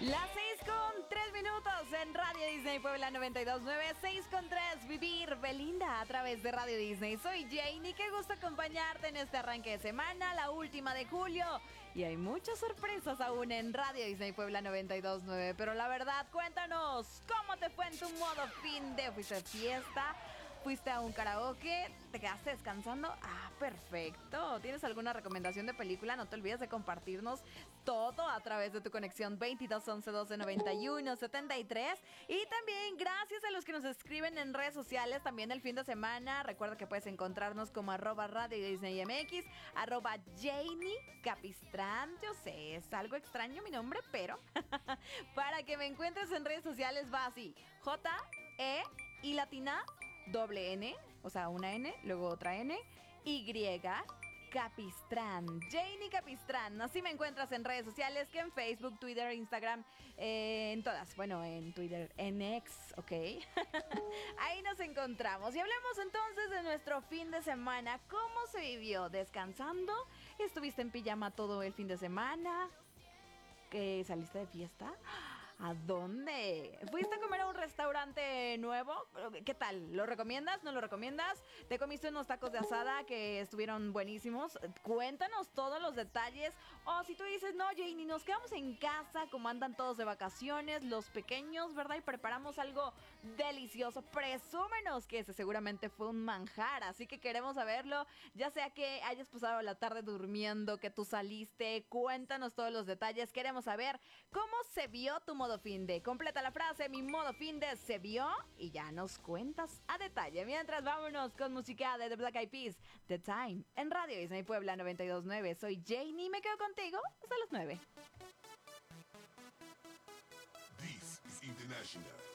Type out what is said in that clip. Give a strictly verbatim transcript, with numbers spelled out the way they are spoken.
Las seis con tres minutos en Radio Disney Puebla noventa y dos punto nueve, seis con tres, Vivir Belinda a través de Radio Disney. Soy Janie, qué gusto acompañarte en este arranque de semana, la última de julio. Y hay muchas sorpresas aún en Radio Disney Puebla noventa y dos punto nueve. Pero la verdad, cuéntanos, ¿cómo te fue en tu modo fin de? ¿Fuiste de fiesta? ¿Fuiste a un karaoke? ¿Te quedaste descansando? Ah, perfecto. ¿Tienes alguna recomendación de película? No te olvides de compartirnos todo a través de tu conexión veintidós once doce noventa y uno setenta y tres. Y también gracias a los que nos escriben en redes sociales también el fin de semana. Recuerda que puedes encontrarnos como arroba Radio Disney M X, arroba Janie Capistrán. Yo sé, es algo extraño mi nombre, pero para que me encuentres en redes sociales va así: J, E y latina, doble N, o sea, una N, luego otra N, Y, Capistrán, Janie Capistrán. Así me encuentras en redes sociales, que en Facebook, Twitter, Instagram, eh, en todas. Bueno, en Twitter, en X, ¿ok? Ahí nos encontramos. Y hablemos entonces de nuestro fin de semana. ¿Cómo se vivió? ¿Descansando? ¿Estuviste en pijama todo el fin de semana? ¿Que saliste de fiesta? ¿A dónde? ¿Fuiste a comer a un restaurante nuevo? ¿Qué tal? ¿Lo recomiendas? ¿No lo recomiendas? ¿Te comiste unos tacos de asada que estuvieron buenísimos? Cuéntanos todos los detalles. O si tú dices, no, Janie, nos quedamos en casa, como andan todos de vacaciones, los pequeños, ¿verdad? Y preparamos algo delicioso. Presúmenos que ese seguramente fue un manjar, así que queremos saberlo. Ya sea que hayas pasado la tarde durmiendo, que tú saliste, cuéntanos todos los detalles. Queremos saber cómo se vio tu modo fin de. Completa la frase: mi modo fin de se vio, y ya nos cuentas a detalle. Mientras, vámonos con música de The Black Eyed Peas, The Time, en Radio Disney Puebla noventa y dos punto nueve. Soy Janie, me quedo contigo hasta las nueve. This is International.